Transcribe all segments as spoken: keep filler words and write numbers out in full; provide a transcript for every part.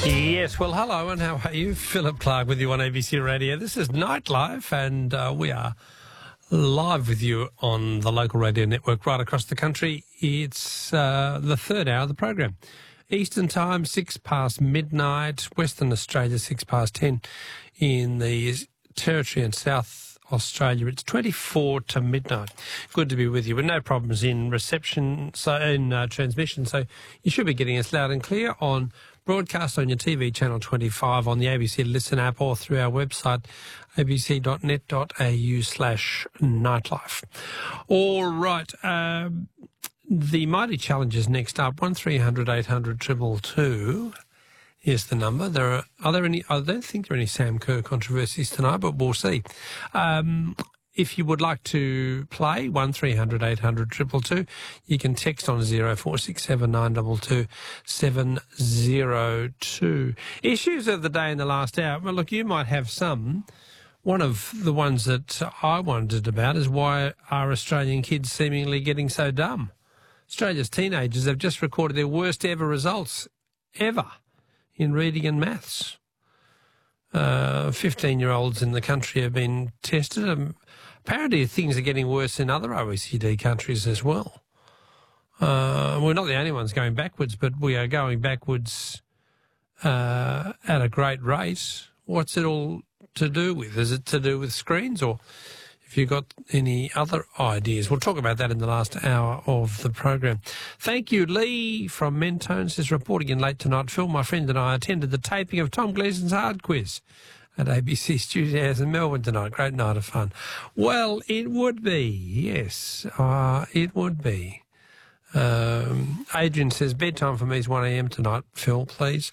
Yes, well, hello and how are you? Philip Clark with you on A B C Radio. This is Nightlife and uh, we are live with you on the local radio network right across the country. It's uh, the third hour of the program. Eastern time, six past midnight. Western Australia, six past ten. In the Territory and South Australia, it's twenty-four to midnight. Good to be with you with no problems in reception, so in uh, transmission. So you should be getting us loud and clear on broadcast on your T V channel twenty-five, on the A B C Listen app, or through our website, abc.net.au slash nightlife. All right. Um, the Mighty Challenge is next up. one three hundred eight hundred two two two is the number. There are, are there any, I don't think there are any Sam Kerr controversies tonight, but we'll see. Um, If you would like to play, one three hundred eight hundred two two two, you can text on zero four six seven nine two two seven zero two. Issues of the day in the last hour. Well, look, you might have some. One of the ones that I wondered about is why are Australian kids seemingly getting so dumb? Australia's teenagers have just recorded their worst ever results ever in reading and maths. Uh, fifteen-year-olds in the country have been tested. Um, apparently things are getting worse in other O E C D countries as well. Uh, we're not the only ones going backwards, but we are going backwards uh, at a great rate. What's it all to do with? Is it to do with screens, or if you've got any other ideas? We'll talk about that in the last hour of the program. Thank you. Lee from Mentones is reporting in late tonight. Phil, my friend, and I attended the taping of Tom Gleason's Hard Quiz at A B C Studios in Melbourne tonight. Great night of fun. Well, it would be, yes, uh, it would be. Um, Adrian says, bedtime for me is one a m tonight, Phil, please.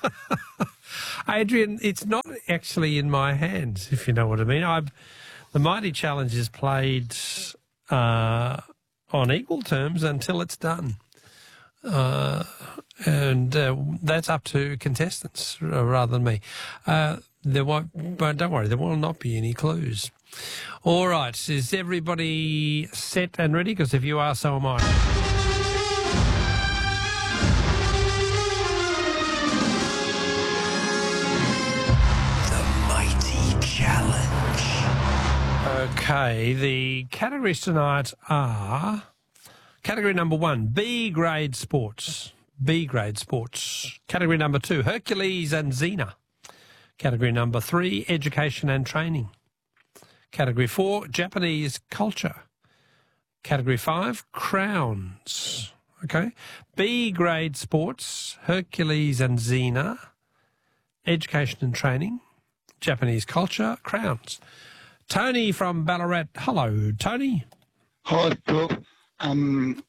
Adrian, it's not actually in my hands, if you know what I mean. I've The Mighty Challenge is played uh, on equal terms until it's done. Uh, and uh, that's up to contestants uh, rather than me. Uh, there won't, but don't worry, there will not be any clues. All right, is everybody set and ready? Because if you are, so am I. Okay, the categories tonight are category number one, B grade sports. B grade sports. Category number two, Hercules and Xena. Category number three, education and training. Category four, Japanese culture. Category five, crowns. Okay, B grade sports, Hercules and Xena, education and training, Japanese culture, crowns. Tony from Ballarat. Hello, Tony. Hi, Phil. Um,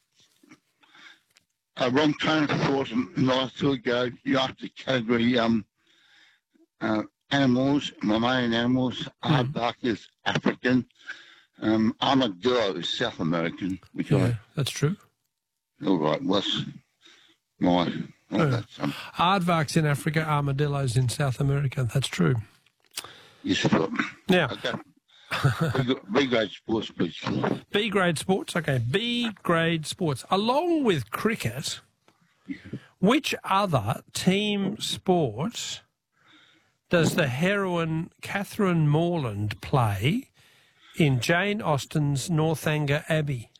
a wrong train of thought last two ago. You asked the category um, uh, animals, mammalian animals. Mm. Aardvark is African. Um, armadillo is South American. Which Yeah, I, that's true. all right, was my... Oh, Oh. that's, um, Aardvarks in Africa, armadillos in South America. That's true. yes, Phil. Now, Okay. B grade sports, please. B grade sports. Okay, B grade sports. Along with cricket, which other team sport does the heroine Catherine Morland play in Jane Austen's Northanger Abbey?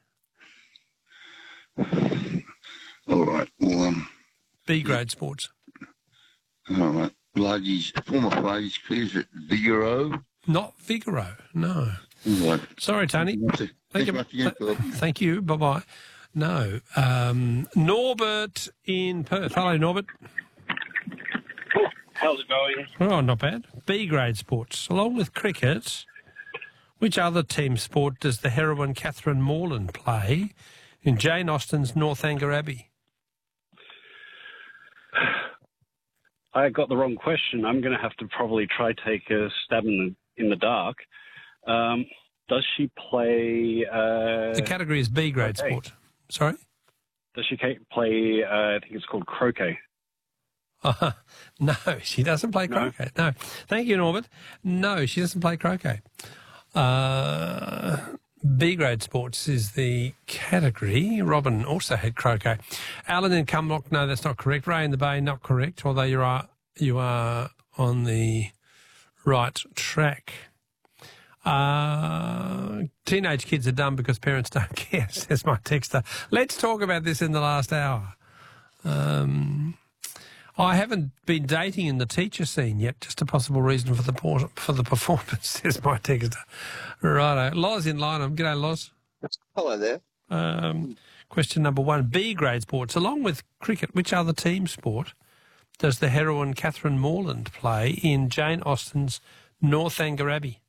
All right. Well, um, B grade sports. all right. Ladies, former ladies, please, at Vigoro. Not Figaro, no. All right. Sorry, Tony. Thank Thank you you. much again, Philip. Thank you. Bye-bye. No. Um, Norbert in Perth. Hello, Norbert. How's it going? Oh, not bad. B grade sports. Along with cricket, which other team sport does the heroine Catherine Morland play in Jane Austen's Northanger Abbey? I got the wrong question. I'm going to have to probably try take a stab in the, in the dark. Um, does she play... Uh, The category is B grade okay. sport. Sorry? Does she ca- play, uh, I think it's called croquet? Uh, no, she doesn't play No? croquet. No. Thank you, Norbert. No, she doesn't play croquet. Uh, B grade sports is the category. Robin also had croquet. Alan in Cumlock, no, that's not correct. Ray in the Bay, not correct, although you are you are on the right track. Uh, teenage kids are dumb because parents don't care, says my texter. Let's talk about this in the last hour. Um, I haven't been dating in the teacher scene yet, just a possible reason for the for the performance, says my texter. Righto. Loz in Lynham. G'day, Loz. Hello there. Um, question number one, B grade sports. Along with cricket, which other team sport does the heroine Catherine Morland play in Jane Austen's Northanger Abbey?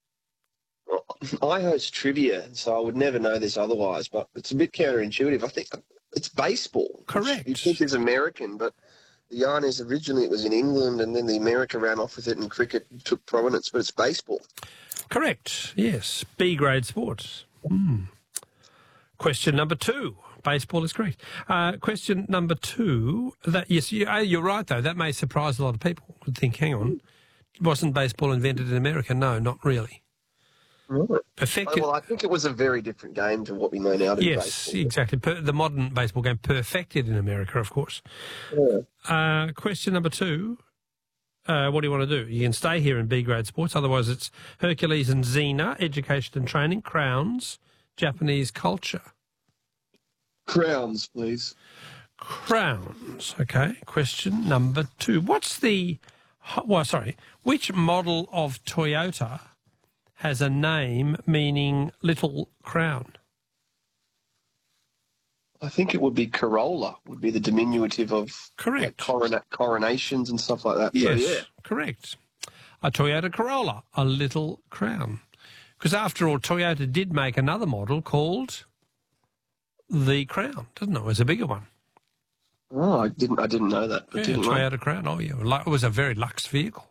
I host trivia, so I would never know this otherwise, but it's a bit counterintuitive. I think it's baseball. Correct. You think it's American, but the yarn is originally it was in England and then the America ran off with it and cricket took prominence, but it's baseball. Correct, yes. B grade sports. Mm. Question number two. Baseball is correct. Uh, question number two. That yes, you, you're right, though. That may surprise a lot of people. Would think, hang on, wasn't baseball invented in America? No, not really. Right. Perfected. Well, I think it was a very different game to what we know now to yes, baseball. exactly. Per, the modern baseball game perfected in America, of course. Yeah. Uh, question number two. Uh, what do you want to do? You can stay here in B grade sports. Otherwise, it's Hercules and Xena, education and training, crowns, Japanese culture. Crowns, please. Crowns. Okay. Question number two. What's the, well, sorry, which model of Toyota has a name meaning little crown? I think it would be Corolla, would be the diminutive of Correct. Like corona- coronations and stuff like that. Yes, So, yeah. correct. A Toyota Corolla, a little crown. Because after all, Toyota did make another model called the Crown, didn't it? It was a bigger one. Oh, I didn't I didn't know that. Yeah, didn't Toyota Crown. Oh, yeah. It was a very luxe vehicle.